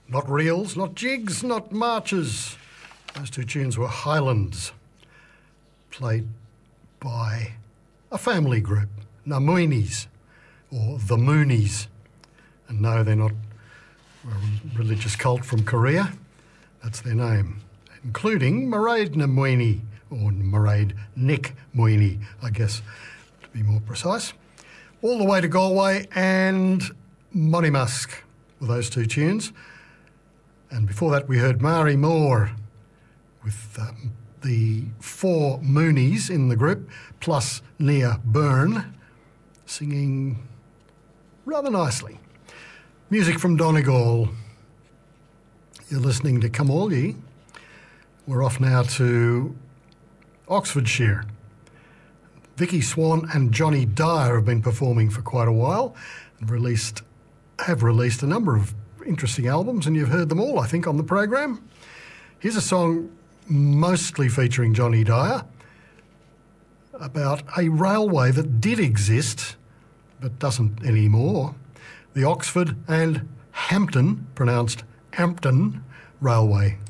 Not reels, not jigs, not marches. Those two tunes were Highlands, played by a family group, Namoonies, or the Moonies. And no, they're not a religious cult from Korea. That's their name, including Mairead na Mooney, or Mairead Nick Mooney, I guess, to be more precise. All the way to Galway and Money Musk with those two tunes. And before that, we heard Mari Moore with the four Moonies in the group, plus Nia Byrne, singing rather nicely. Music from Donegal. You're listening to Come All Ye. We're off now to Oxfordshire. Vicky Swan and Johnny Dyer have been performing for quite a while and have released a number of interesting albums, and you've heard them all, I think, on the program. Here's a song mostly featuring Johnny Dyer about a railway that did exist but doesn't anymore. The Oxford and Hampton, pronounced Hampton, Railway.